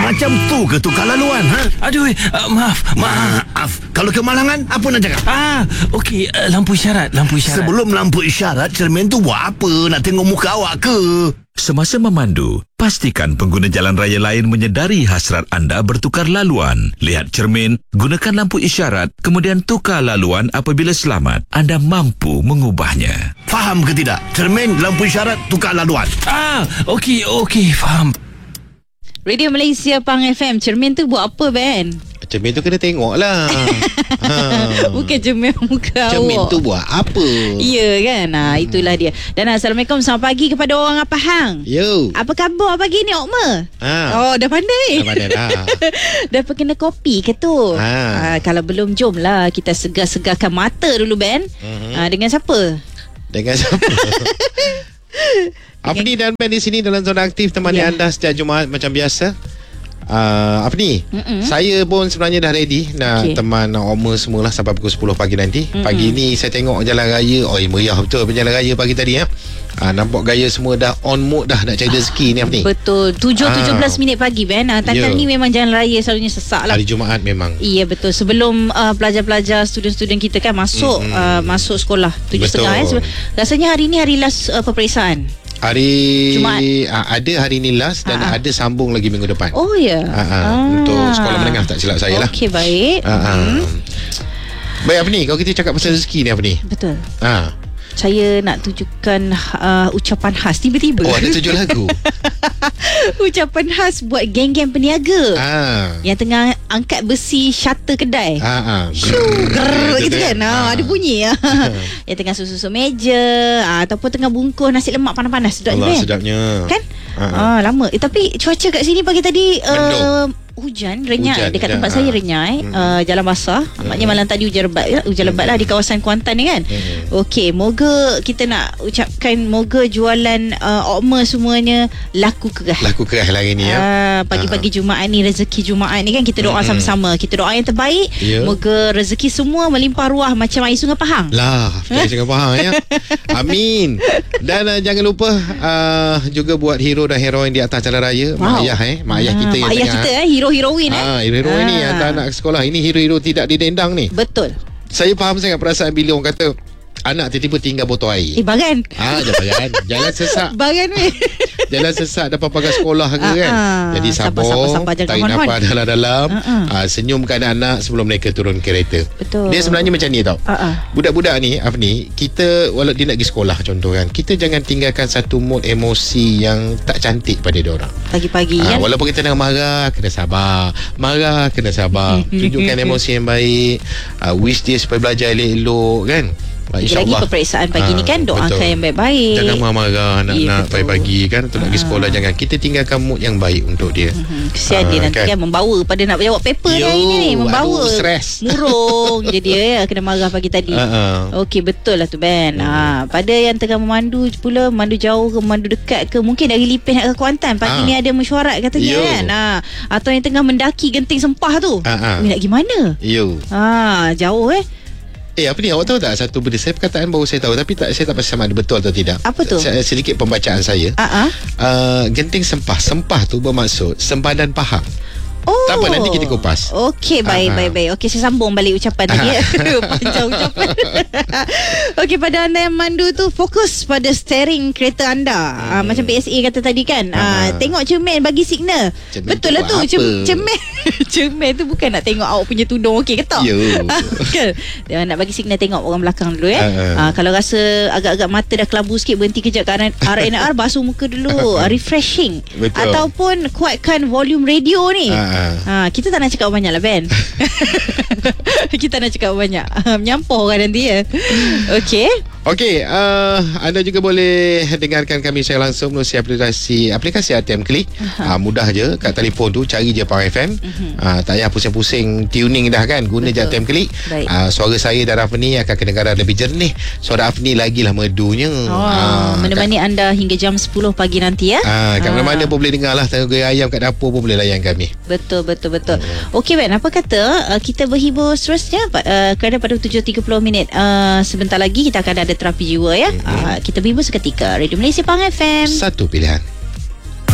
Macam tu ke tukar laluan, ha? Aduh, maaf. Kalau kemalangan, apa nak cakap? Okey, lampu isyarat. Sebelum lampu isyarat, cermin tu buat apa? Nak tengok muka awak ke? Semasa memandu, pastikan pengguna jalan raya lain menyedari hasrat anda bertukar laluan. Lihat cermin, gunakan lampu isyarat, kemudian tukar laluan apabila selamat. Anda mampu mengubahnya. Faham ke tidak? Cermin, lampu isyarat, tukar laluan. Okey, faham. Radio Malaysia Pang FM. Cermin tu buat apa, Ben? Cermin tu kena tengok lah. Bukan cermin muka Cermin awak. tu buat apa? Ya kan? Itulah dia. Dan Assalamualaikum, selamat pagi kepada orang Pahang. Yo. Apa khabar pagi ni, Okma? Oh, dah pandai. Dah pandai dah. Dah perkena kopi ke tu? Kalau belum, jomlah kita segar-segarkan mata dulu, Ben. Dengan siapa? Dengan siapa? Afni dan Ben di sini dalam zona aktif temani anda setiap Jumaat macam biasa. Afni, saya pun sebenarnya dah ready nak teman Oma semualah sampai pukul 10 pagi nanti. Pagi ni saya tengok jalan raya. Meriah betul jalan raya pagi tadi. Nampak gaya semua dah on mood dah nak cari rezeki ni, Afni. Betul. 7:17 minit pagi, Ben. Time ni memang jalan raya selalunya sesak lah. Hari Jumaat memang. Iya, betul. Sebelum pelajar-pelajar, student-student kita kan masuk sekolah 7.30. Rasanya hari ni hari last peperiksaan. Hari Jumaat. Ada hari ni last dan ada sambung lagi minggu depan. Oh ya. Untuk sekolah menengah, tak silap saya lah. Okey, baik. Baik, Afni, kalau kita cakap pasal rezeki ni, Afni. Betul. Saya nak tunjukkan ucapan khas tiba-tiba. Ada tujuh lagu. Ucapan khas buat geng-geng peniaga yang tengah angkat besi shutter kedai. Gitu kan. Ada bunyi. Yang tengah susun meja ataupun tengah bungkus nasi lemak panas-panas. Sedap. Allah, sedapnya. Kan? Lama. Tapi cuaca kat sini pagi tadi hujan renyai dekat tempat saya renyai. Jalan basah. Maknanya malam tadi hujan lebat lah di kawasan Kuantan ni kan. Okey, moga kita nak ucapkan moga jualan Okma semuanya laku kerah hari ni pagi-pagi Jumaat ni, rezeki Jumaat ni kan, kita doa sama-sama. Kita doa yang terbaik. Moga rezeki semua melimpah ruah macam air Sungai Pahang lah. Sungai Pahang ya. Amin. Dan jangan lupa juga buat hero dan heroin di atas jalan raya. Mak ayah kita yang tengah hero-heroin hero-heroin ni hantar anak ke sekolah. Ini hero-hero tidak didendang ni. Betul. Saya faham sangat perasaan bila orang kata anak tiba-tiba tinggal botol air. Bagan. Jangan sesak. Bagan ni. Jalan sesak depan pagar sekolah ke kan. Jadi sabar tarik nafas dalam-dalam. Senyumkan anak sebelum mereka turun kereta. Betul. Dia sebenarnya macam ni tau. Budak-budak ni, Afni, kita walau dia nak pergi sekolah contoh kan, kita jangan tinggalkan satu mood emosi yang tak cantik pada dia orang. Pagi-pagi kan. Walaupun kita tengah marah, kena sabar. Tunjukkan emosi yang baik. Wish dia supaya belajar elok-elok kan. Lagi peperiksaan pagi ni kan, doakan yang baik-baik. Jangan marah-marah anak-anak pagi-pagi kan, untuk nak pergi sekolah. Jangan, kita tinggalkan mood yang baik untuk dia. Kesian dia nanti kan membawa pada nak jawab paper hari ni, membawa stres, murung je dia kena marah pagi tadi. Okey, betul lah tu, Ben. Pada yang tengah memandu pula, memandu jauh ke memandu dekat ke, mungkin dari Lipih nak ke Kuantan pagi ni ada mesyuarat katanya kan. Atau yang tengah mendaki Genting Sempah tu, nak pergi mana? Jauh apa ni, awak tahu tak satu benda, saya perkataan baru saya tahu tapi saya tak pasti sama ada betul atau tidak. Apa tu? Sedikit pembacaan saya. Genting Sempah tu bermaksud sempadan Pahang. Tak apa, nanti kita kupas. Okey, baik. Okey, saya sambung balik ucapan tadi. Panjang ucapan. Okey, pada anda yang mandu tu, fokus pada steering kereta anda. Macam PSA kata tadi kan. Tengok cermin, bagi signal. Betul lah tu. Cermin tu bukan nak tengok awak punya tudung okey ke tak? Nak bagi signal, tengok orang belakang dulu Kalau rasa agak-agak mata dah kelabu sikit, berhenti kejap ke RNR, basuh muka dulu. Refreshing. Ataupun kuatkan volume radio ni. Kita tak nak cakap banyak lah, Ben. Kita nak cakap banyak. Menyampah orang nanti ya. Okey, anda juga boleh dengarkan kami secara langsung melalui aplikasi ATM Klik. Mudah je, kat telefon tu cari je Pang FM. Tak payah pusing-pusing tuning dah kan, guna je ATM Klik. Suara saya dan Afni akan kedengaran lebih jernih. Suara Afni lagilah merdunya. Menemani anda hingga jam 10 pagi nanti ya. Kat mana-mana pun boleh dengar lah. Tengok gaya ayam kat dapur pun boleh layan kami. Betul. Okey, Ben, apa kata kita berhibur seterusnya kerana pada 7.30 minit sebentar lagi kita akan ada terapi jiwa ya. Kita berhibur seketika. Radio Malaysia Pang FM, satu pilihan.